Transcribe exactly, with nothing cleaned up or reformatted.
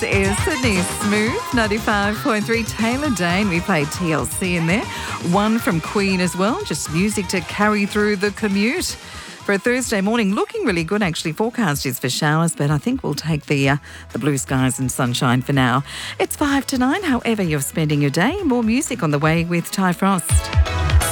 is Sydney's Smooth, ninety-five point three. Taylor Dane, we played T L C in there. One from Queen as well, just music to carry through the commute. For a Thursday morning, looking really good actually. Forecast is for showers, but I think we'll take the uh, the blue skies and sunshine for now. It's five to nine, however you're spending your day. More music on the way with Ty Frost.